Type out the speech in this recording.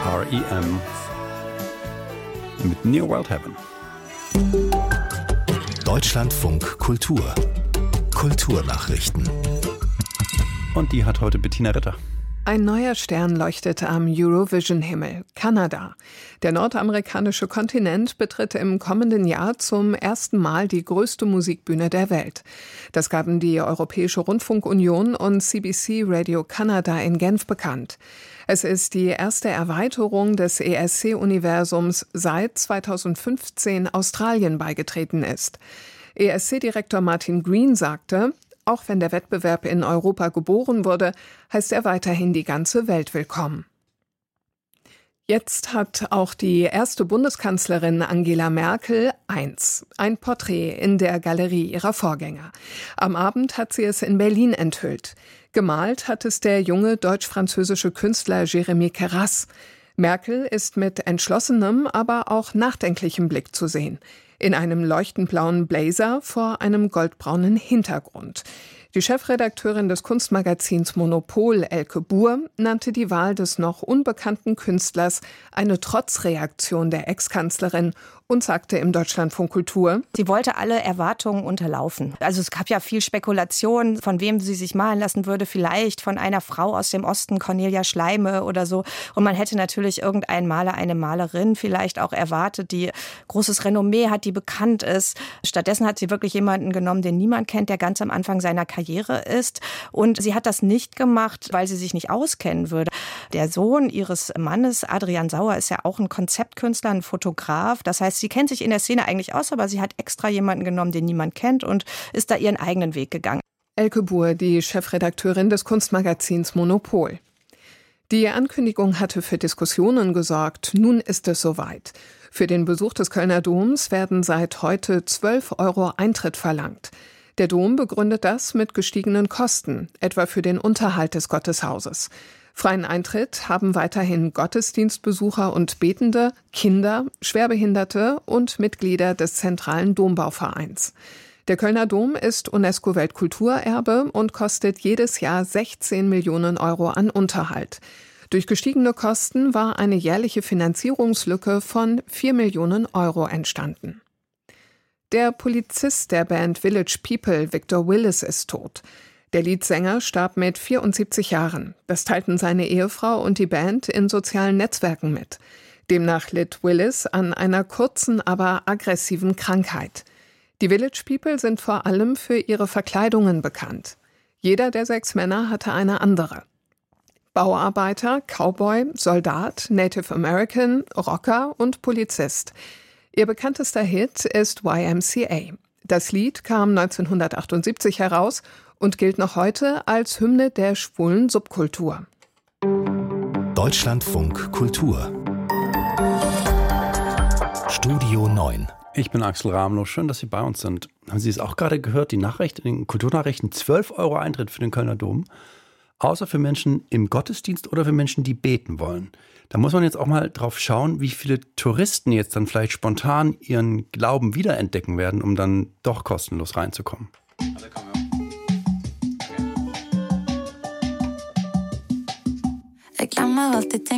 R.E.M. mit Near World Heaven. Deutschlandfunk Kultur. Kulturnachrichten. Und die hat heute Bettina Ritter. Ein neuer Stern leuchtet am Eurovision-Himmel, Kanada. Der nordamerikanische Kontinent betritt im kommenden Jahr zum ersten Mal die größte Musikbühne der Welt. Das gaben die Europäische Rundfunkunion und CBC Radio Kanada in Genf bekannt. Es ist die erste Erweiterung des ESC-Universums, seit 2015 Australien beigetreten ist. ESC-Direktor Martin Green sagte: Auch wenn der Wettbewerb in Europa geboren wurde, heißt er weiterhin die ganze Welt willkommen. Jetzt hat auch die erste Bundeskanzlerin Angela Merkel ein Porträt in der Galerie ihrer Vorgänger. Am Abend hat sie es in Berlin enthüllt. Gemalt hat es der junge deutsch-französische Künstler Jérémy Queyras. Merkel ist mit entschlossenem, aber auch nachdenklichem Blick zu sehen. In einem leuchtend blauen Blazer vor einem goldbraunen Hintergrund. Die Chefredakteurin des Kunstmagazins Monopol, Elke Buhr, nannte die Wahl des noch unbekannten Künstlers eine Trotzreaktion der Ex-Kanzlerin und sagte im Deutschlandfunk Kultur: Sie wollte alle Erwartungen unterlaufen. Also es gab ja viel Spekulation, von wem sie sich malen lassen würde. Vielleicht von einer Frau aus dem Osten, Cornelia Schleime oder so. Und man hätte natürlich irgendeinen Maler, eine Malerin vielleicht auch erwartet, die großes Renommee hat, die bekannt ist. Stattdessen hat sie wirklich jemanden genommen, den niemand kennt, der ganz am Anfang seiner Karriere ist. Und sie hat das nicht gemacht, weil sie sich nicht auskennen würde. Der Sohn ihres Mannes, Adrian Sauer, ist ja auch ein Konzeptkünstler, ein Fotograf. Das heißt, sie kennt sich in der Szene eigentlich aus, aber sie hat extra jemanden genommen, den niemand kennt und ist da ihren eigenen Weg gegangen. Elke Buhr, die Chefredakteurin des Kunstmagazins Monopol. Die Ankündigung hatte für Diskussionen gesorgt. Nun ist es soweit. Für den Besuch des Kölner Doms werden seit heute 12 € Eintritt verlangt. Der Dom begründet das mit gestiegenen Kosten, etwa für den Unterhalt des Gotteshauses. Freien Eintritt haben weiterhin Gottesdienstbesucher und Betende, Kinder, Schwerbehinderte und Mitglieder des Zentralen Dombauvereins. Der Kölner Dom ist UNESCO-Weltkulturerbe und kostet jedes Jahr 16 Millionen € an Unterhalt. Durch gestiegene Kosten war eine jährliche Finanzierungslücke von 4 Millionen € entstanden. Der Polizist der Band Village People, Victor Willis, ist tot. Der Leadsänger starb mit 74 Jahren. Das teilten seine Ehefrau und die Band in sozialen Netzwerken mit. Demnach litt Willis an einer kurzen, aber aggressiven Krankheit. Die Village People sind vor allem für ihre Verkleidungen bekannt. Jeder der 6 Männer hatte eine andere. Bauarbeiter, Cowboy, Soldat, Native American, Rocker und Polizist. Ihr bekanntester Hit ist YMCA. Das Lied kam 1978 heraus und gilt noch heute als Hymne der schwulen Subkultur. Deutschlandfunk Kultur. Studio 9. Ich bin Axel Ramlow. Schön, dass Sie bei uns sind. Haben Sie es auch gerade gehört? Die Nachricht in den Kulturnachrichten: 12 € Eintritt für den Kölner Dom. Außer für Menschen im Gottesdienst oder für Menschen, die beten wollen. Da muss man jetzt auch mal drauf schauen, wie viele Touristen jetzt dann vielleicht spontan ihren Glauben wiederentdecken werden, um dann doch kostenlos reinzukommen. Reclama